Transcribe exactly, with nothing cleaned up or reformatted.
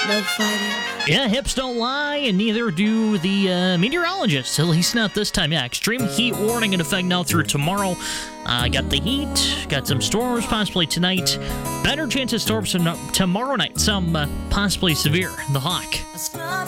no fighting. Yeah, hips don't lie, and neither do the uh, meteorologists, at least not this time. Yeah, extreme heat warning in effect now through tomorrow. Uh, got the heat, got some storms possibly tonight. Better chance of storms tom- tomorrow night, some uh, possibly severe. The Hawk.